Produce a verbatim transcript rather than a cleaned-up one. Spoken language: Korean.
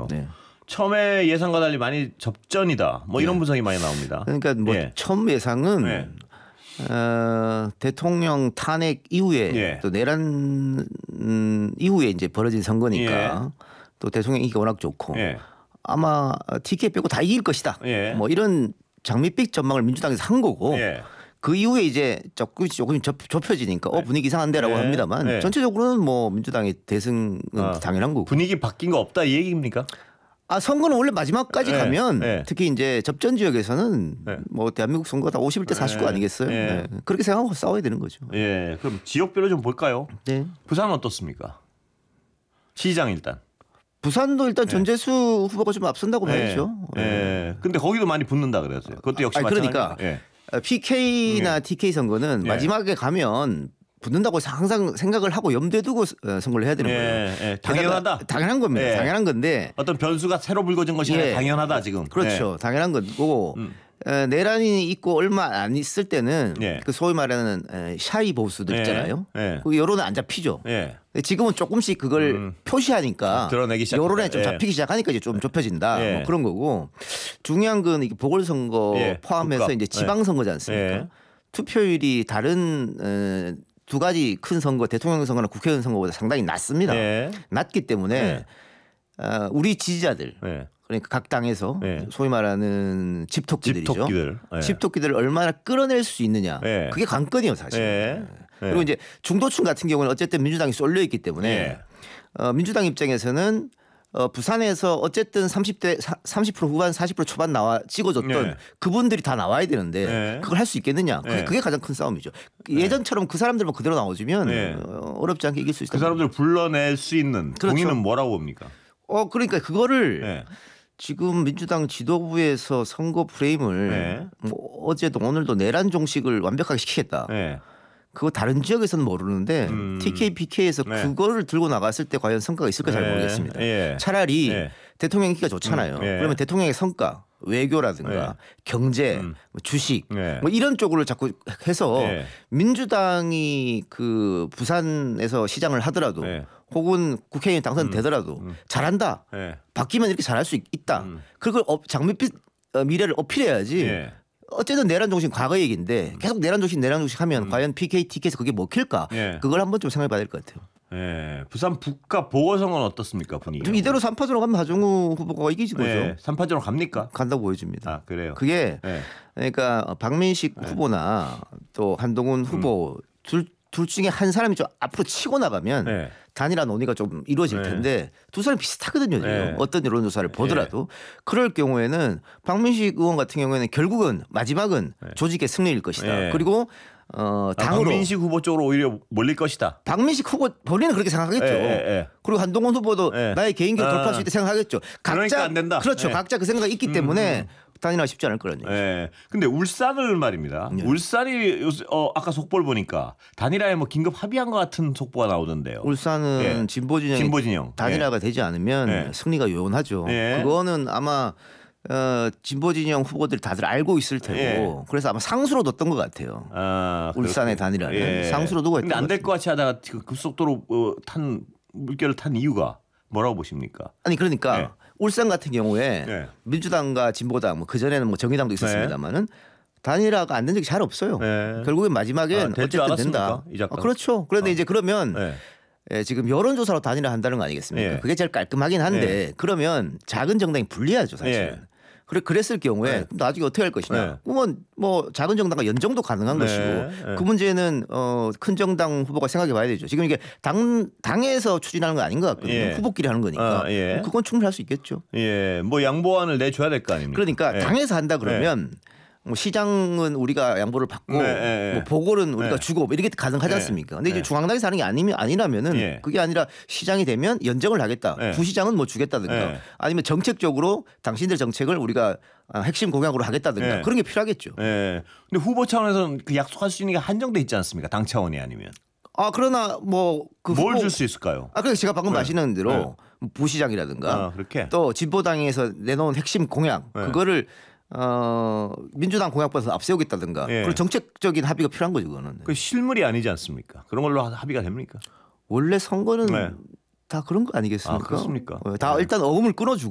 그렇군요. 네. 처음에 예상과 달리 많이 접전이다. 뭐 이런 네. 분석이 많이 나옵니다. 그러니까 뭐 예. 처음 예상은 예. 어, 대통령 탄핵 이후에 예. 또 내란 음, 이후에 이제 벌어진 선거니까 예. 또 대통령 인기가 워낙 좋고 예. 아마 티케이 빼고 다 이길 것이다. 예. 뭐 이런 장밋빛 전망을 민주당에서 한 거고 예. 그 이후에 이제 조금 조금 좁, 좁혀지니까 어 분위기 이상한데라고 예. 합니다만 예. 전체적으로는 뭐 민주당의 대승은 아, 당연한 거고. 분위기 바뀐 거 없다 이 얘기입니까? 아 선거는 원래 마지막까지 예. 가면 예. 특히 이제 접전 지역에서는 예. 뭐 대한민국 선거가 다 오십일 대 사십구 예. 아니겠어요? 예. 네. 그렇게 생각하고 싸워야 되는 거죠. 예. 그럼 지역별로 좀 볼까요? 네. 부산은 어떻습니까? 시장 일단. 부산도 일단 전재수 후보가 좀 앞선다고 봐야죠. 예. 예. 근데 거기도 많이 붙는다 그랬어요. 그것도 역시 아니, 마찬가지. 그러니까 예. 피케이나 예. 티케이 선거는 예. 마지막에 가면 붙는다고 항상 생각을 하고 염두에 두고 선거를 해야 되는 예. 거예요. 예. 당연하다. 당연한 겁니다. 예. 당연한 건데. 어떤 변수가 새로 불거진 것이 아니라 예. 당연하다 지금. 그렇죠. 당연한 거고 음. 에, 내란이 있고 얼마 안 있을 때는 예. 그 소위 말하는 에, 샤이 보수들 예. 있잖아요. 예. 그 여론은 안 잡히죠. 예. 근데 지금은 조금씩 그걸 음. 표시하니까 드러내기 시작했다. 여론에 좀 예. 잡히기 시작하니까 이제 좀 좁혀진다. 예. 뭐 그런 거고 중요한 건 이게 보궐선거 예. 포함해서 국가. 이제 지방선거지 않습니까? 예. 투표율이 다른 에, 두 가지 큰 선거, 대통령 선거나 국회의원 선거보다 상당히 낮습니다. 예. 낮기 때문에 예. 어, 우리 지지자들 예. 그러니까 각 당에서 예. 소위 말하는 집토끼들이죠. 집토끼들. 예. 집토끼들을 얼마나 끌어낼 수 있느냐. 예. 그게 관건이에요 사실. 예. 예. 그리고 이제 중도층 같은 경우는 어쨌든 민주당이 쏠려 있기 때문에 예. 어, 민주당 입장에서는 어, 부산에서 어쨌든 삼십 대 삼십 퍼센트 후반 사십 퍼센트 초반 나와 찍어줬던 예. 그분들이 다 나와야 되는데 예. 그걸 할 수 있겠느냐. 그게, 예. 그게 가장 큰 싸움이죠. 예전처럼 그 사람들만 그대로 나와주면 예. 어, 어렵지 않게 이길 수 있다. 그 사람들을 불러낼 수 있는 그렇죠. 동의는 뭐라고 봅니까? 어 그러니까 그거를 예. 지금 민주당 지도부에서 선거 프레임을 네. 뭐 어제도 오늘도 내란 종식을 완벽하게 시키겠다. 예. 그거 다른 지역에서는 모르는데 음. 티케이, 피케이에서 네. 그거를 들고 나갔을 때 과연 성과가 있을까 잘 예. 모르겠습니다. 예. 차라리 예. 대통령 인기가 좋잖아요. 음. 예. 그러면 대통령의 성과, 외교라든가 예. 경제, 음. 뭐 주식 예. 뭐 이런 쪽으로 자꾸 해서 예. 민주당이 그 부산에서 시장을 하더라도 예. 혹은 국회의원 당선되더라도 음. 잘한다. 예. 바뀌면 이렇게 잘할 수 있- 있다. 음. 그걸 어, 장밋빛 어, 미래를 어필해야지. 예. 어쨌든 내란 정신 과거 얘기인데 계속 내란 정신 내란 정신 하면 과연 피케이, 티케이에서 그게 먹힐까? 예. 그걸 한번 좀 생각해봐야 될 것 같아요. 예. 부산 북가 보궐선거는 어떻습니까 분위기? 좀 이대로 삼 파전으로 가면 하정우 후보가 이기지 거죠. 예. 삼파전으로 갑니까? 간다고 보여집니다. 아 그래요. 그게 예. 그러니까 박민식 후보나 또 한동훈 후보 둘, 둘 중에 한 사람이 좀 앞으로 치고 나가면 예. 단일화 논의가 좀 이루어질 네. 텐데 두 사람이 비슷하거든요. 지금. 네. 어떤 여론조사를 보더라도. 그럴 경우에는 박민식 의원 같은 경우에는 결국은 마지막은 조직의 승리일 것이다. 네. 그리고 어, 아, 당으로 박민식 후보 쪽으로 오히려 몰릴 것이다. 박민식 후보 본인은 그렇게 생각하겠죠. 예, 예, 예. 그리고 한동훈 후보도 예. 나의 개인기로 아. 돌파할 수 있다 생각하겠죠. 각자 그러니까 안 된다. 그렇죠. 예. 각자 그 생각이 있기 때문에 단일화 쉽지 않을 거라는 얘기죠. 예. 근데 울산을 말입니다. 네. 울산이 요새 어 아까 속보를 보니까 단일화에 뭐 긴급 합의한 것 같은 속보가 나오던데요. 울산은 예. 진보 진영이 진보 진영. 단일화가 되지 않으면 예. 승리가 요원하죠. 예. 그거는 아마 어, 진보 진영 후보들이 다들 알고 있을 테고 예. 그래서 아마 상수로 뒀던 것 같아요. 아, 울산의 그렇군요. 단일화는 상수로 두고 근데 했던 안 될 것 것 같이 하다가 그 급속도로 어, 탄 물결을 탄 이유가 뭐라고 보십니까? 아니 그러니까 예. 울산 같은 경우에 예. 민주당과 진보당 뭐 그전에는 뭐 정의당도 있었습니다만은 단일화가 안 된 적이 잘 없어요. 네. 결국엔 마지막엔 아, 될줄 어쨌든 알았습니까? 된다. 이 작가는? 아, 그렇죠. 그런데 어. 이제 그러면 예. 예, 지금 여론조사로 단일화 한다는 거 아니겠습니까? 예. 그게 제일 깔끔하긴 한데 그러면 작은 정당이 불리하죠 사실은. 예. 그래 그랬을 경우에 네. 그럼 나중에 어떻게 할 것이냐? 네. 그러면 뭐 작은 정당과 연정도 가능한 네. 것이고 네. 그 문제는 어, 큰 정당 후보가 생각해봐야 되죠. 지금 이게 당 당에서 추진하는 건 아닌 것 같거든요. 예. 후보끼리 하는 거니까 아, 예. 그건 충분히 할 수 있겠죠. 예, 뭐 양보안을 내줘야 될 거 아닙니까? 그러니까 예. 당에서 한다 그러면 뭐 시장은 우리가 양보를 받고 네, 네, 뭐 보궐은 우리가 네. 주고 뭐 이렇게 가능하지 네. 않습니까? 근데 이제 네. 중앙당에서 하는 게 아니면 아니라면은 예. 그게 아니라 시장이 되면 연정을 하겠다. 네. 부시장은 뭐 주겠다든가 네. 아니면 정책적으로 당신들 정책을 우리가 핵심 공약으로 하겠다든가 네. 그런 게 필요하겠죠. 예. 근데 후보 차원에서는 그 약속할 수 있는 게 한정돼 있지 않습니까? 당 차원이 아니면. 아 그러나 뭐그 뭘 줄 수 있을까요? 아 그래서 제가 방금 네. 말씀하신 대로 네. 뭐 부시장이라든가 아, 그렇게. 또 진보당에서 내놓은 핵심 공약 네. 그거를 어 민주당 공약보다 앞세우겠다든가 예. 그리고 정책적인 합의가 필요한 거죠 그거는. 그 실물이 아니지 않습니까? 그런 걸로 합의가 됩니까? 원래 선거는 네. 다 그런 거 아니겠습니까? 아, 그렇습니까? 어, 다 네. 일단 어음을 끊어주고